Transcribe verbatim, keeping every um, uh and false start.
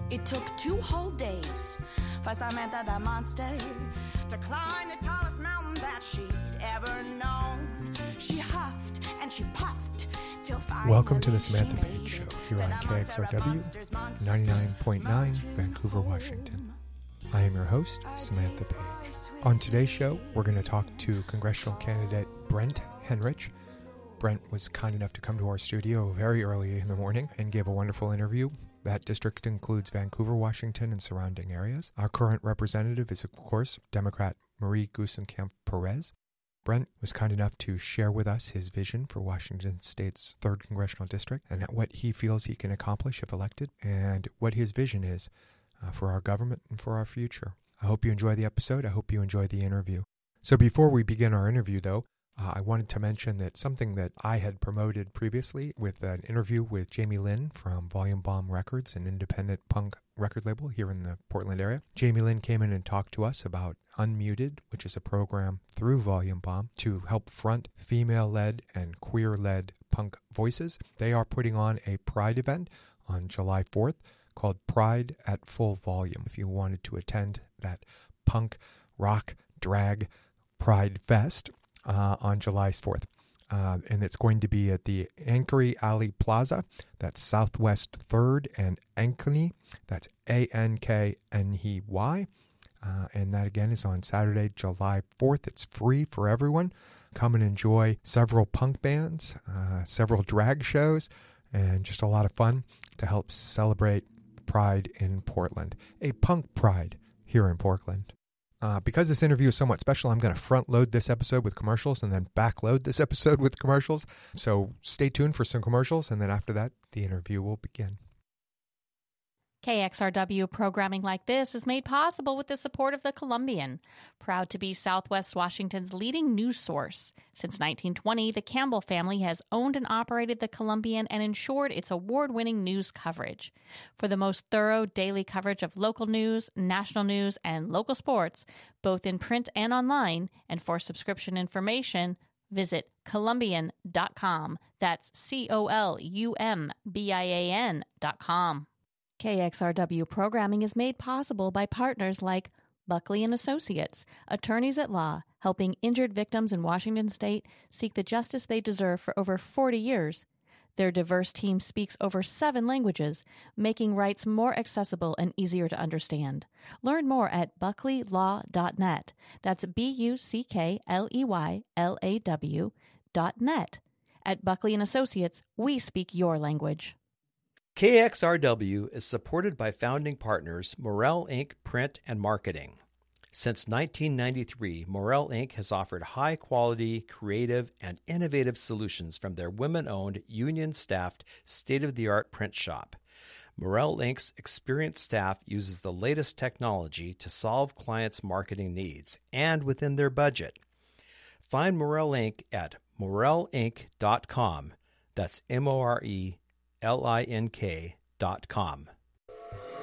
It took two whole days for Samantha the monster to climb the tallest mountain that she'd ever known. She huffed and she puffed till finally Welcome to the she Samantha made Page Show it. here on Then K X R a monster of W monsters, monsters, ninety-nine point nine, monsters, Vancouver, Washington. I am your host, Samantha Page. On today's show, we're going to talk to congressional candidate Brent Henrich. Brent was kind enough to come to our studio very early in the morning and gave a wonderful interview. That district includes Vancouver, Washington, and surrounding areas. Our current representative is, of course, Democrat Marie Gluesenkamp-Perez. Brent was kind enough to share with us his vision for Washington State's third Congressional District and what he feels he can accomplish if elected, and what his vision is uh, for our government and for our future. I hope you enjoy the episode. I hope you enjoy the interview. So before we begin our interview, though, Uh, I wanted to mention that something that I had promoted previously with an interview with Jamie Lynn from Volume Bomb Records, an independent punk record label here in the Portland area. Jamie Lynn came in and talked to us about Unmuted, which is a program through Volume Bomb to help front female-led and queer-led punk voices. They are putting on a Pride event on July fourth called Pride at Full Volume. If you wanted to attend that punk, rock, drag Pride Fest, Uh, on July fourth. Uh, and it's going to be at the Ankeny Alley Plaza. That's Southwest third and Ankeny. That's A N K N E Y. Uh, and that, again, is on Saturday, July fourth. It's free for everyone. Come and enjoy several punk bands, uh, several drag shows, and just a lot of fun to help celebrate Pride in Portland. A punk pride here in Portland. Uh, because this interview is somewhat special, I'm going to front load this episode with commercials and then back load this episode with commercials. So stay tuned for some commercials, and then after that, the interview will begin. K X R W programming like this is made possible with the support of the Columbian, proud to be Southwest Washington's leading news source. Since nineteen twenty, the Campbell family has owned and operated the Columbian and ensured its award-winning news coverage. For the most thorough daily coverage of local news, national news, and local sports, both in print and online, and for subscription information, visit columbian dot com. That's C O L U M B I A N dot com. K X R W programming is made possible by partners like Buckley and Associates, attorneys at law, helping injured victims in Washington State seek the justice they deserve for over forty years. Their diverse team speaks over seven languages, making rights more accessible and easier to understand. Learn more at buckley law dot net. That's B U C K L E Y L A W dot net. At Buckley and Associates, we speak your language. K X R W is supported by founding partners Morel Incorporated. Print and Marketing. Since nineteen ninety-three, Morel Incorporated has offered high-quality, creative, and innovative solutions from their women-owned, union-staffed, state-of-the-art print shop. Morel Incorporated's experienced staff uses the latest technology to solve clients' marketing needs and within their budget. Find Morel Incorporated at morel inc dot com. That's M O R E L I N K dot com.